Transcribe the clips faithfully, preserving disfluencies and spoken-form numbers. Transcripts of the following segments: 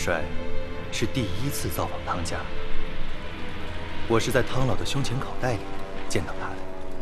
帅是第一次造访汤家，我是在汤老的胸前口袋里见到他的。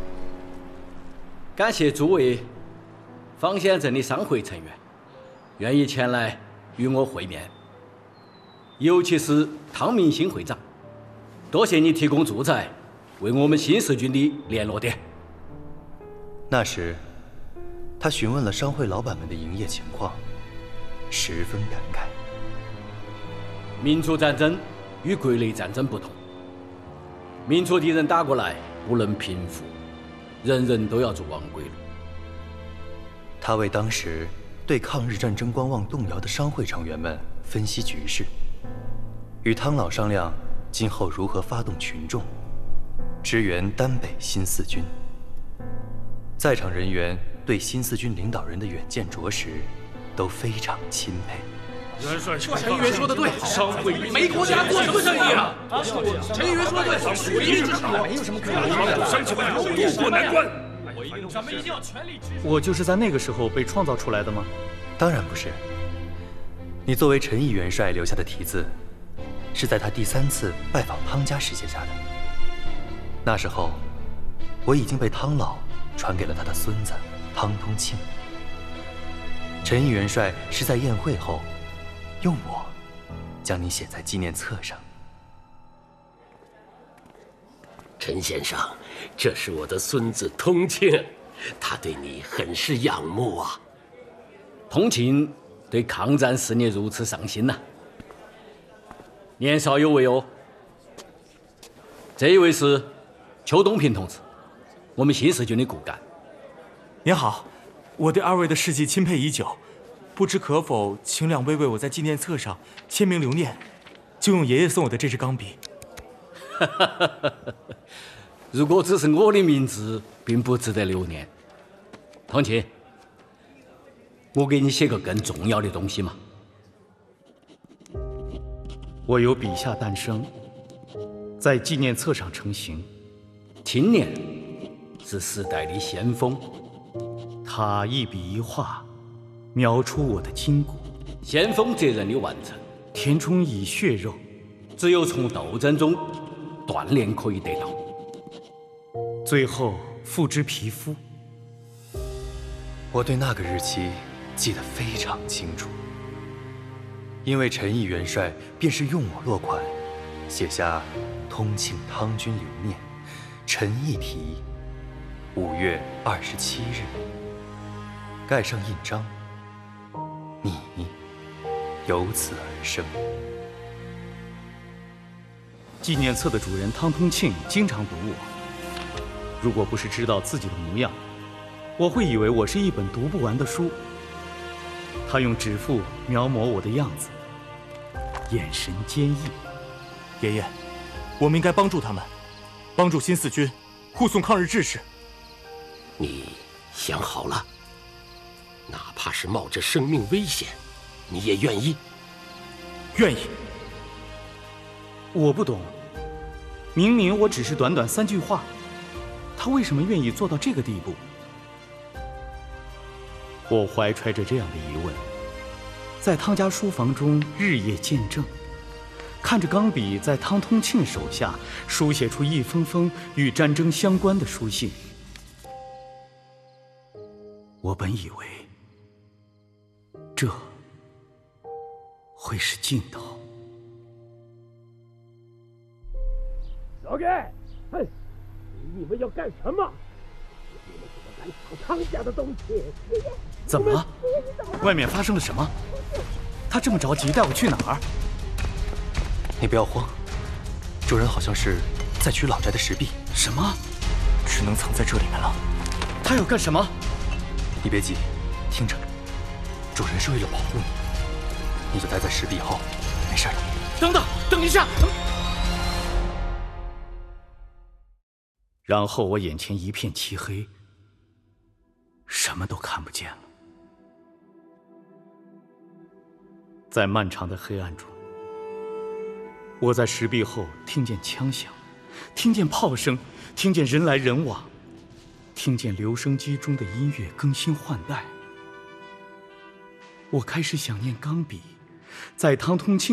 感谢诸位方县镇的商会成员愿意前来与我会面，尤其是汤明新会长，多谢你提供住宅，为我们新四军的联络点。 那时，他询问了商会老板们的营业情况，十分感慨。 民族战争与国内战争不同，民族敌人打过来不能平复，人人都要走亡国路。 他为当时对抗日战争观望动摇的商会成员们分析局势，与汤老商量今后如何发动群众，支援丹北新四军。在场人员对新四军领导人的远见卓识都非常钦佩。 元帅，陈议员说的对，商会没国家做什么生意啊？陈议员说的对，属于之长，没有什么可以帮助乡亲们渡过难关。咱们一定要全力支持。 我就是在那个时候被创造出来的吗？ 当然不是。你作为陈毅元帅留下的题字，是在他第三次拜访汤家时写下的。那时候，我已经被汤老传给了他的孙子汤通庆。陈毅元帅是在宴会后，用我将你写在纪念册上。 陈先生，这是我的孙子通庆，他对你很是仰慕啊。 通庆对抗战事业如此上心呐、啊，年少有为哦。这一位是邱东平同志，我们新四军的骨干。 您好，我对二位的事迹钦佩已久，不知可否请两位为我在纪念册上签名留念，就用爷爷送我的这支钢笔。 如果只是我的名字，并不值得留念。通庆，我给你写个更重要的东西嘛。 我由笔下诞生，在纪念册上成型。 青年是时代的先锋， 他一笔一画，描出我的筋骨。 先锋责任的完成， 填充以血肉， 只有从斗争中锻炼可以得到， 最后付之皮肤。 我对那个日期记得非常清楚，因为陈毅元帅便是用我落款，写下“通庆汤军留念，陈毅题，五月二十七日”，盖上印章，你由此而生。 纪念册的主人汤通庆经常读我，如果不是知道自己的模样，我会以为我是一本读不完的书。他用指腹描摹我的样子，眼神坚毅。 爷爷，我们应该帮助他们，帮助新四军护送抗日志士。 你想好了？哪怕是冒着生命危险，你也愿意？ 愿意。 我不懂，明明我只是短短三句话，他为什么愿意做到这个地步？我怀揣着这样的疑问，在汤家书房中日夜见证，看着钢笔在汤通庆手下书写出一封封与战争相关的书信。我本以为这会是尽头。 老盖，哼，你们要干什么？你们怎么敢抢汤家的东西？ 怎么了？外面发生了什么？他这么着急，带我去哪儿？ 你不要慌，主人好像是在取老宅的石壁。 什么？ 只能藏在这里面了。 他要干什么？ 你别急，听着，主人是为了保护你，你就待在石壁后，没事的。 等等，等一下！然后我眼前一片漆黑，什么都看不见了。在漫长的黑暗中，我在石壁后听见枪响，听见炮声，听见人来人往，听见留声机中的音乐更新换代。我开始想念钢笔，在汤通庆